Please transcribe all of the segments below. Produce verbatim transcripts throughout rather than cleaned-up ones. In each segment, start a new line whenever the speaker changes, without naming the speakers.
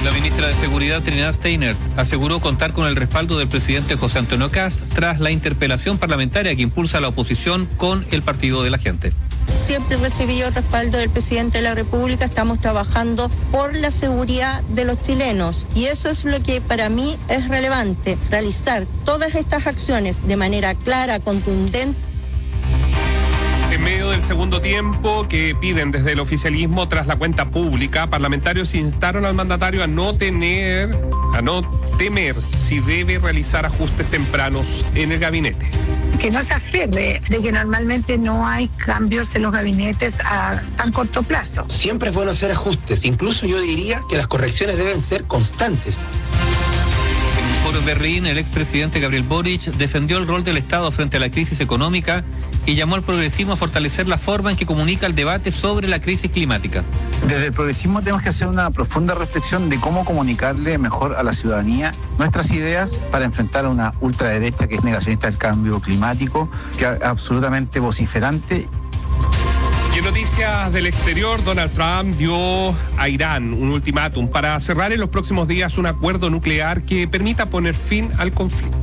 La ministra de Seguridad, Trinidad Steiner, aseguró contar con el respaldo del presidente José Antonio Kast tras la interpelación parlamentaria que impulsa la oposición con el Partido de la Gente.
Siempre recibió el respaldo del presidente de la República. Estamos trabajando por la seguridad de los chilenos y eso es lo que para mí es relevante, realizar todas estas acciones de manera clara, contundente.
En medio del segundo tiempo que piden desde el oficialismo tras la cuenta pública, parlamentarios instaron al mandatario a no tener, a no temer si debe realizar ajustes tempranos en el gabinete.
Que no se aferre de que normalmente no hay cambios en los gabinetes a tan corto plazo.
Siempre es bueno hacer ajustes, incluso yo diría que las correcciones deben ser constantes.
En un foro en Berlín, el expresidente Gabriel Boric defendió el rol del Estado frente a la crisis económica y llamó al progresismo a fortalecer la forma en que comunica el debate sobre la crisis climática.
Desde el progresismo tenemos que hacer una profunda reflexión de cómo comunicarle mejor a la ciudadanía nuestras ideas para enfrentar a una ultraderecha que es negacionista del cambio climático, que es absolutamente vociferante.
Y en noticias del exterior, Donald Trump dio a Irán un ultimátum para cerrar en los próximos días un acuerdo nuclear que permita poner fin al conflicto.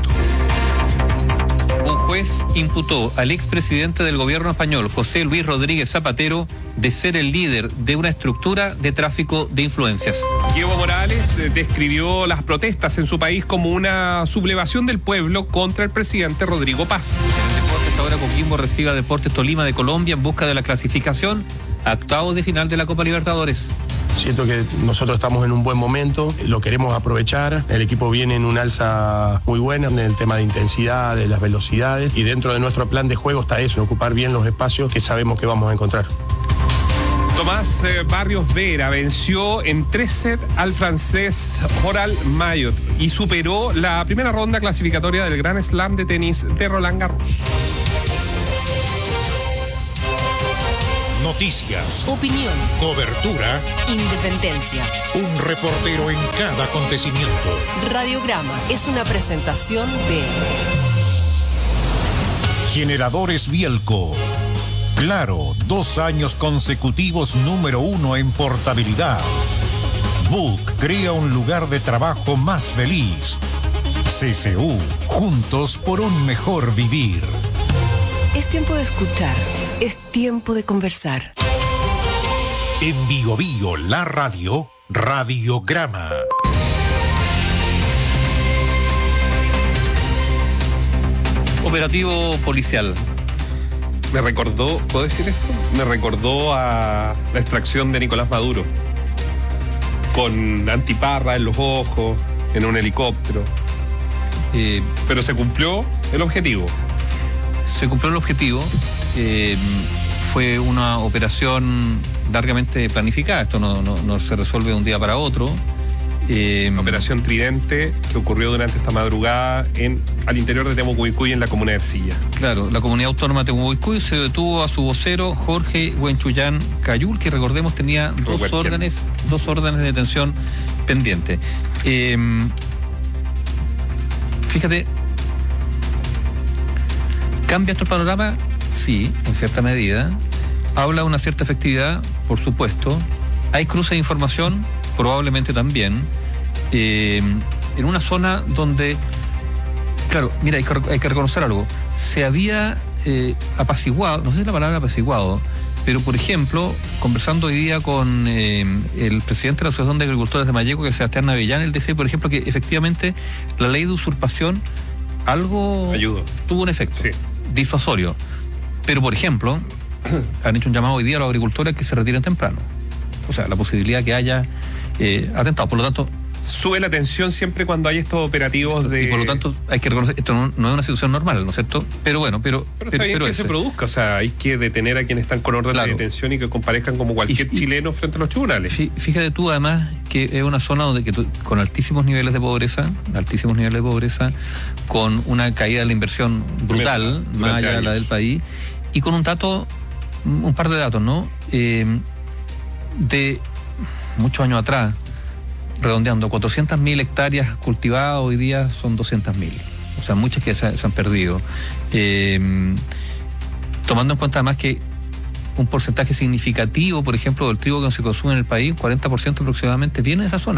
Un juez imputó al expresidente del gobierno español, José Luis Rodríguez Zapatero, de ser el líder de una estructura de tráfico de influencias.
Evo Morales describió las protestas en su país como una sublevación del pueblo contra el presidente Rodrigo Paz.
En el deporte, esta hora Coquimbo recibe a Deportes Tolima de Colombia en busca de la clasificación a octavos de final de la Copa Libertadores.
Siento que nosotros estamos en un buen momento, lo queremos aprovechar, el equipo viene en un alza muy buena en el tema de intensidad, de las velocidades, y dentro de nuestro plan de juego está eso, ocupar bien los espacios que sabemos que vamos a encontrar.
Tomás eh, Barrios Vera venció en tres sets al francés Oral Mayot y superó la primera ronda clasificatoria del Grand Slam de tenis de Roland Garros.
Noticias,
opinión,
cobertura,
independencia.
Un reportero en cada acontecimiento.
Radiograma es una presentación de
Generadores Bielco. Claro, dos años consecutivos número uno en portabilidad. Book crea un lugar de trabajo más feliz. C C U, juntos por un mejor vivir.
Es tiempo de escuchar, es tiempo de conversar.
En Bio Bio, la radio, Radiograma.
Operativo policial.
Me recordó, ¿puedo decir esto? Me recordó a la extracción de Nicolás Maduro. Con antiparra en los ojos, en un helicóptero. Eh, pero se cumplió el objetivo.
Se cumplió el objetivo. Eh, fue una operación largamente planificada. Esto no, no, no se resuelve de un día para otro. Eh,
Operación Tridente que ocurrió durante esta madrugada en, al interior de Temucuicui, en la comuna de Ercilla.
Claro, la comunidad autónoma de Temucuicui se detuvo a su vocero Jorge Huenchuyán Cayul, que recordemos tenía dos órdenes, dos órdenes de detención pendientes. Eh, fíjate, ¿cambia esto el panorama? Sí, en cierta medida. Habla de una cierta efectividad, por supuesto. Hay cruce de información, probablemente también, eh, en una zona donde, claro, mira, hay que, hay que reconocer algo, se había eh, apaciguado, no sé si la palabra apaciguado, pero por ejemplo, conversando hoy día con eh, el presidente de la Asociación de Agricultores de Malleco, que es Sebastián Navellán, él decía, por ejemplo, que efectivamente la ley de usurpación algo
Ayudo.
tuvo un efecto
sí.
disuasorio, pero por ejemplo, han hecho un llamado hoy día a los agricultores que se retiren temprano. O sea, la posibilidad que haya eh, atentados. Por lo tanto,
sube la tensión siempre cuando hay estos operativos de...
Y por lo tanto, hay que reconocer, esto no, no es una situación normal, ¿no es cierto? Pero bueno, pero...
Pero está
pero,
bien
pero
que
ese.
se produzca, o sea, hay que detener a quienes están con orden claro. de detención y que comparezcan como cualquier y, chileno frente a los tribunales.
Fíjate tú, además, que es una zona donde que tú, con altísimos niveles de pobreza, altísimos niveles de pobreza, con una caída de la inversión brutal, Durante más allá de la del país, y con un dato, un par de datos, ¿no? Eh, de muchos años atrás, redondeando, cuatrocientas mil hectáreas cultivadas, hoy día son doscientas mil. O sea, muchas que se, se han perdido. Eh, tomando en cuenta además que un porcentaje significativo, por ejemplo, del trigo que se consume en el país, cuarenta por ciento aproximadamente, viene de esa zona.